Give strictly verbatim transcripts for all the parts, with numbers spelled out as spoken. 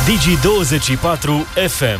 Digi douăzeci și patru F M.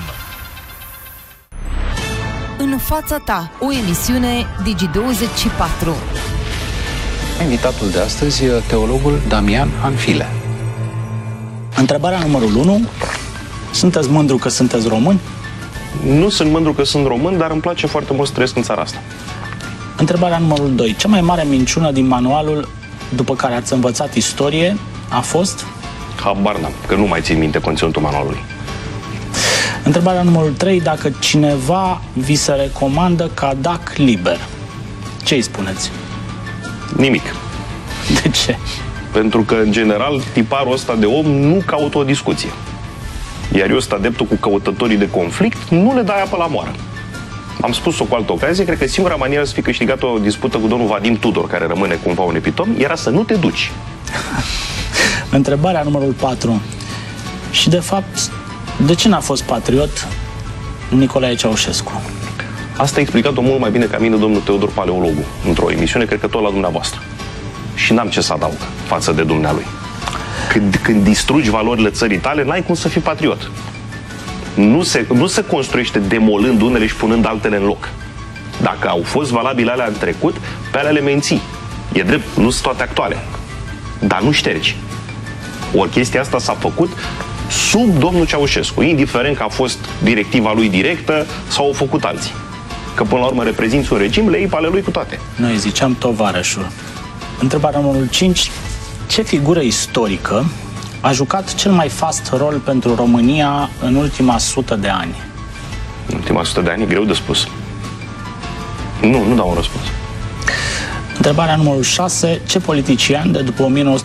În fața ta, o emisiune Digi douăzeci și patru. Invitatul de astăzi e teologul Damian Anfile. Întrebarea numărul unu. Sunteți mândru că sunteți români? Nu sunt mândru că sunt român, dar îmi place foarte mult să trăiesc în țara asta. Întrebarea numărul doi. Cea mai mare minciună din manualul după care ați învățat istorie a fost? Habar n-am, că nu mai țin minte conținutul manualului. Întrebarea numărul trei. Dacă cineva vi se recomandă Cadac liber, ce îi spuneți? Nimic. De ce? Pentru că, în general, tiparul ăsta de om nu caută o discuție. Iar eu sunt adeptul cu căutătorii de conflict, nu le dai apă la moară. Am spus-o cu altă ocazie, cred că singura manieră să fi câștigat o dispută cu domnul Vadim Tudor, care rămâne cumva un epitom, era să nu te duci. Întrebarea numărul patru. Și, de fapt, de ce n-a fost patriot Nicolae Ceaușescu? Asta a explicat-o mult mai bine ca mine domnul Teodor Paleologu, într-o emisiune, cred că tot la dumneavoastră. Și n-am ce să adaug față de dumnealui. Când, când distrugi valorile țării tale, n-ai cum să fii patriot. Nu se, nu se construiește demolând unele și punând altele în loc. Dacă au fost valabile alea în trecut, pe alea le menții. E drept, nu sunt toate actuale. Dar nu ștergi. Ori chestia asta s-a făcut sub domnul Ceaușescu, indiferent că a fost directiva lui directă sau au făcut alții. Că până la urmă reprezinți un regim, le iei pe ale lui cu toate. Noi ziceam tovarășul. Întrebarea numărul cinci. Ce figură istorică a jucat cel mai fast rol pentru România în ultima sută de ani? În ultima sută de ani e greu de spus. Nu, nu dau un răspuns. Întrebarea numărul șase. Ce politician de după o mie nouă sute